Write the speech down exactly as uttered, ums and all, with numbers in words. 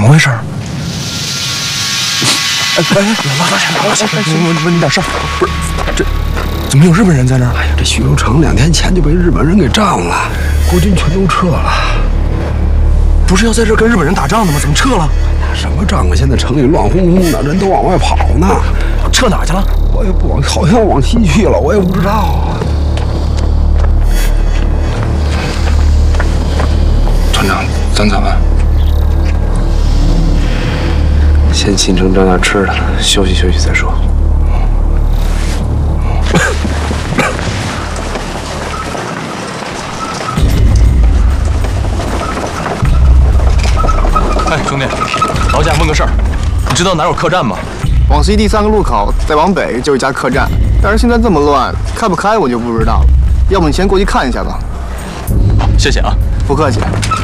么回事？哎哎，老大，老大，问问你点事儿，不是这怎么有日本人在这儿？ 哎呀，这徐州城两天前就被日本人给占了，国军全都撤了。 不是要在这儿跟日本人打仗的吗？怎么撤了？ 什么仗啊？现在城里乱哄哄的，人都往外跑呢。 撤哪去了？ 我也不往，好像往西去了，我也不知道啊。 团长，咱咋办？ 先进城找点吃的，休息休息再说。 哎，兄弟，劳驾问个事儿，你知道哪有客栈吗？ 往西第三个路口，再往北就是一家客栈，但是现在这么乱，开不开我就不知道了。要不你先过去看一下吧。 好，谢谢啊， 不客气。